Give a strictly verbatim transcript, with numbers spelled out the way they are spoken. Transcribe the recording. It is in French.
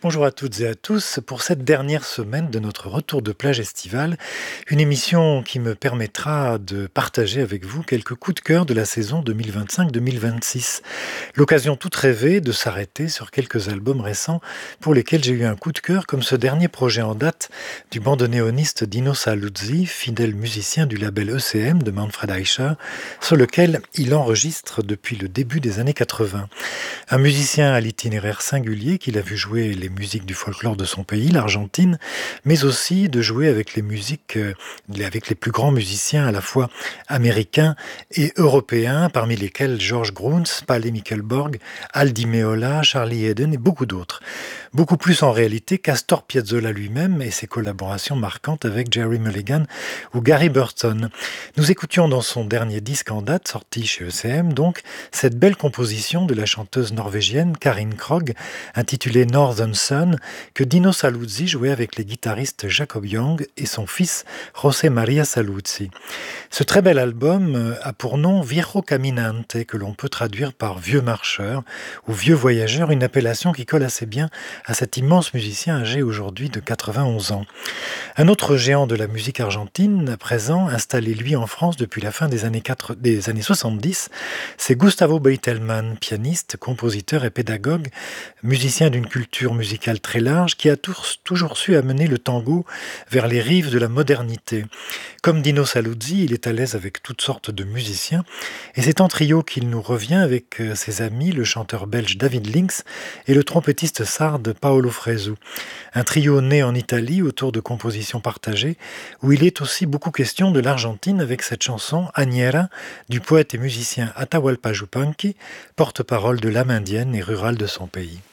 Bonjour à toutes et à tous. Pour cette dernière semaine de notre retour de plage estivale, une émission qui me permettra de partager avec vous quelques coups de cœur de la saison deux mille vingt-cinq deux mille vingt-six. L'occasion toute rêvée de s'arrêter sur quelques albums récents pour lesquels j'ai eu un coup de cœur, comme ce dernier projet en date du bandoneoniste Dino Saluzzi, fidèle musicien du label E C M de Manfred Eicher, sur lequel il enregistre depuis le début des années quatre-vingts. Un musicien à l'itinéraire singulier qu'il a vu jouer les musiques du folklore de son pays, l'Argentine, mais aussi de jouer avec les musiques, euh, avec les plus grands musiciens à la fois américains et européens, parmi lesquels George Gruntz, Palle Mikkelborg, Al Di Meola, Charlie Haden et beaucoup d'autres. Beaucoup plus en réalité qu'Astor Piazzolla lui-même et ses collaborations marquantes avec Jerry Mulligan ou Gary Burton. Nous écoutions dans son dernier disque en date, sorti chez E C M donc, cette belle composition de la chanteuse norvégienne Karin Krog, intitulée Northern Sun, que Dino Saluzzi jouait avec les guitaristes Jacob Young et son fils José María Saluzzi. Ce très bel album a pour nom Viejo Caminante, que l'on peut traduire par vieux marcheur ou vieux voyageur, une appellation qui colle assez bien à cet immense musicien âgé aujourd'hui de quatre-vingt-onze ans. Un autre géant de la musique argentine, à présent installé lui en France depuis la fin des années, quatre, des années soixante-dix, c'est Gustavo Beitelman, pianiste, compositeur et pédagogue, musicien d'une culture musicale très large, qui a toujours su amener le tango vers les rives de la modernité. Comme Dino Saluzzi, il est à l'aise avec toutes sortes de musiciens, et c'est en trio qu'il nous revient avec ses amis, le chanteur belge David Links et le trompettiste sarde Paolo Fresu. Un trio né en Italie autour de compositions partagées, où il est aussi beaucoup question de l'Argentine avec cette chanson Añera du poète et musicien Atahualpa Yupanqui, porte-parole de l'âme indienne et rurale de son pays.